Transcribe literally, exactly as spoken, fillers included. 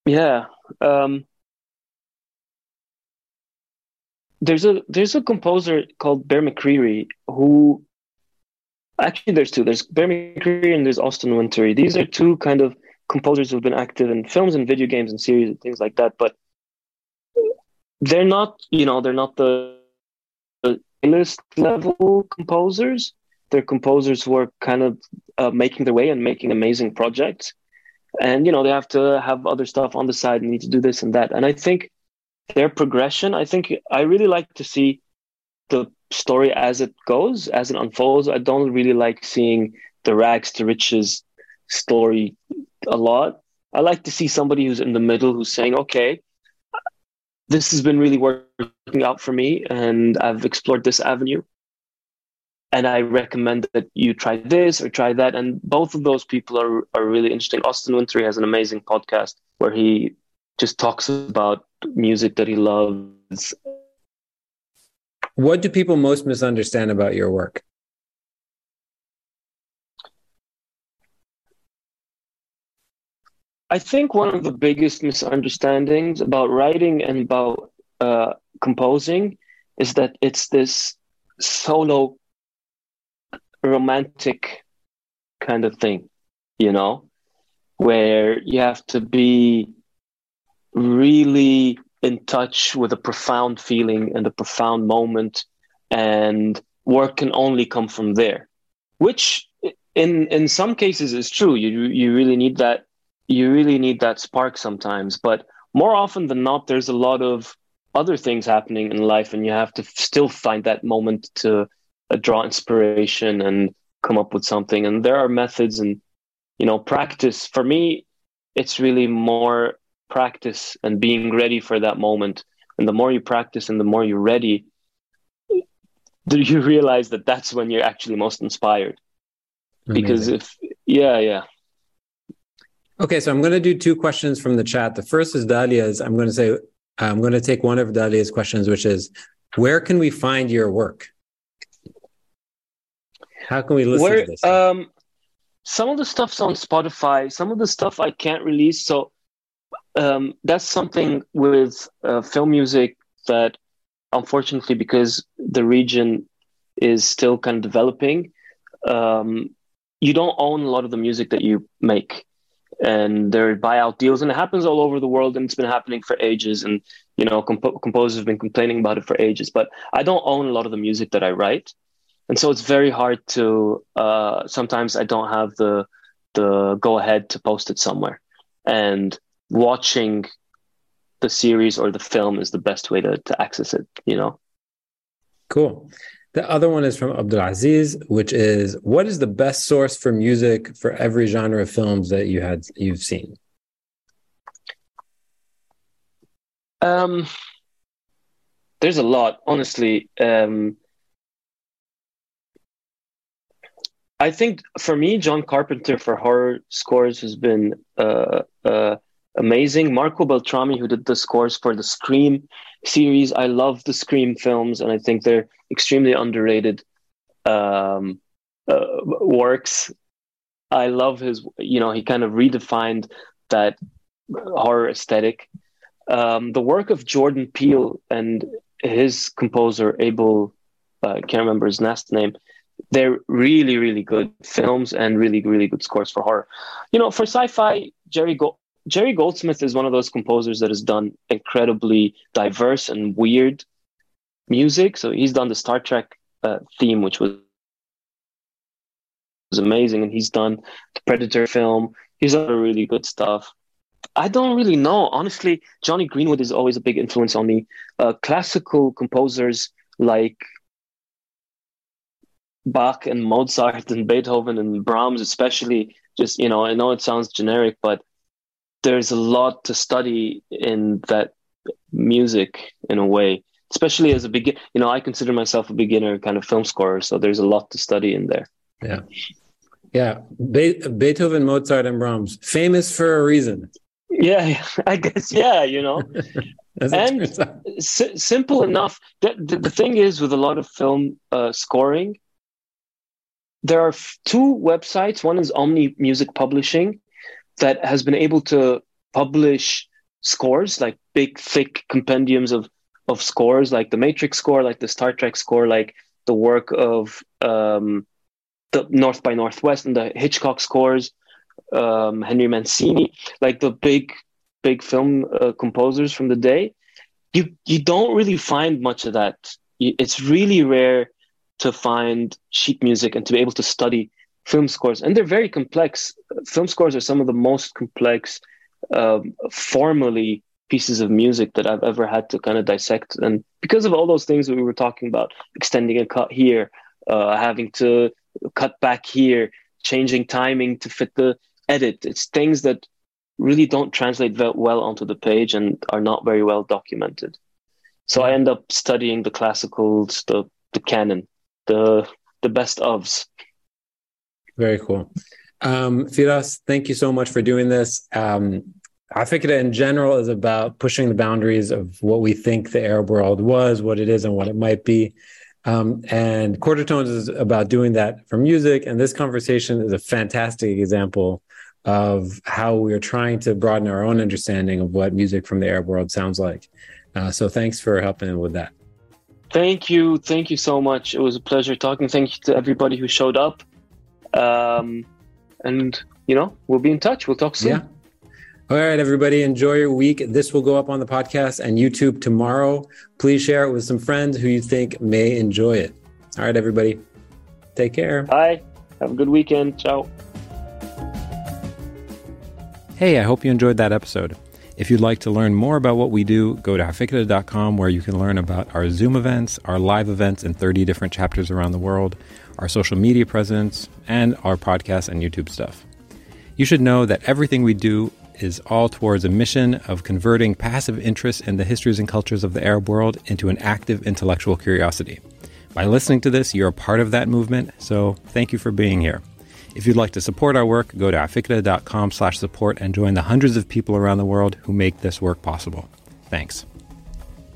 Yeah. Um, there's a there's a composer called Bear McCreary who actually there's two. There's Bear McCreary and there's Austin Wintory. These are two kind of composers who've been active in films and video games and series and things like that. But they're not, you know, they're not the, the A-list level composers. They're composers who are kind of uh, making their way and making amazing projects. And you know, they have to have other stuff on the side and need to do this and that. And I think their progression, I think I really like to see the story as it goes, as it unfolds. I don't really like seeing the rags to riches story a lot. I like to see somebody who's in the middle who's saying, okay, this has been really working out for me and I've explored this avenue. And I recommend that you try this or try that. And both of those people are, are really interesting. Austin Wintory has an amazing podcast where he just talks about music that he loves. What do people most misunderstand about your work? I think one of the biggest misunderstandings about writing and about uh, composing is that it's this solo romantic kind of thing, you know, where you have to be really in touch with a profound feeling and a profound moment, and work can only come from there, which in in some cases is true. You you really need that you really need that spark sometimes, but more often than not, there's a lot of other things happening in life, and you have to still find that moment to uh, draw inspiration and come up with something. And there are methods and you know practice. For me, it's really more practice and being ready for that moment. And the more you practice and the more you're ready, do you realize that that's when you're actually most inspired. Amazing. Because if yeah yeah Okay, so I'm going to do two questions from the chat. The first is Dalia's. I'm going to say, I'm going to take one of Dalia's questions, which is, where can we find your work? How can we listen where to this? um some of the stuff's on Spotify, some of the stuff I can't release. So um that's something with uh, film music that unfortunately, because the region is still kind of developing, um you don't own a lot of the music that you make, and there are buyout deals, and it happens all over the world, and it's been happening for ages. And you know, comp- composers have been complaining about it for ages. But I don't own a lot of the music that I write, and so it's very hard to. Uh, sometimes I don't have the the go ahead to post it somewhere, and watching the series or the film is the best way to to access it. You know. Cool. The other one is from Abdulaziz, which is, what is the best source for music for every genre of films that you had you've seen? Um, there's a lot, honestly. Um, I think for me, John Carpenter for horror scores has been uh, uh, amazing. Marco Beltrami, who did the scores for the Scream series, I love the Scream films, and I think they're extremely underrated um, uh, works. I love his, you know, he kind of redefined that horror aesthetic. Um, the work of Jordan Peele and his composer, Abel, uh, I can't remember his last name, they're really, really good films and really, really good scores for horror. You know, for sci-fi, Jerry Go- Jerry Goldsmith is one of those composers that has done incredibly diverse and weird music. So he's done the Star Trek uh, theme, which was, was amazing, and he's done the Predator film. He's done really good stuff. I don't really know. Honestly, Johnny Greenwood is always a big influence on me. Uh, classical composers like Bach and Mozart and Beethoven and Brahms, especially, just, you know, I know it sounds generic, but there's a lot to study in that music in a way, especially as a begin. You know, I consider myself a beginner kind of film scorer, so there's a lot to study in there. Yeah. Yeah. Be- Beethoven, Mozart, and Brahms, famous for a reason. Yeah, I guess, yeah, you know. And s- simple enough. The, the, the thing is, with a lot of film uh, scoring, there are f- two websites. One is Omni Music Publishing that has been able to publish scores, like big, thick compendiums of of scores, like the Matrix score, like the Star Trek score, like the work of um, the North by Northwest and the Hitchcock scores, um, Henry Mancini, like the big, big film uh, composers from the day. You you don't really find much of that. It's really rare to find sheet music and to be able to study film scores, and they're very complex. Film scores are some of the most complex, um, formally pieces of music that I've ever had to kind of dissect. And because of all those things that we were talking about, extending a cut here, uh, having to cut back here, changing timing to fit the edit, it's things that really don't translate well onto the page and are not very well documented. So I end up studying the classicals, the the canon, the the best ofs. Very cool. Um, Firas, thank you so much for doing this. Um, Afikra in general is about pushing the boundaries of what we think the Arab world was, what it is, and what it might be. Um, and Quarter Tones is about doing that for music. And this conversation is a fantastic example of how we're trying to broaden our own understanding of what music from the Arab world sounds like. Uh, so thanks for helping with that. Thank you. Thank you so much. It was a pleasure talking. Thank you to everybody who showed up. Um, and, you know, we'll be in touch. We'll talk soon. Yeah. All right, everybody, enjoy your week. This will go up on the podcast and YouTube tomorrow. Please share it with some friends who you think may enjoy it. All right, everybody, take care. Bye. Have a good weekend. Ciao. Hey, I hope you enjoyed that episode. If you'd like to learn more about what we do, go to hafikra dot com, where you can learn about our Zoom events, our live events in thirty different chapters around the world, our social media presence, and our podcast and YouTube stuff. You should know that everything we do is all towards a mission of converting passive interest in the histories and cultures of the Arab world into an active intellectual curiosity. By listening to this, you're a part of that movement, so thank you for being here. If you'd like to support our work, go to hafikra dot com slash support and join the hundreds of people around the world who make this work possible. Thanks.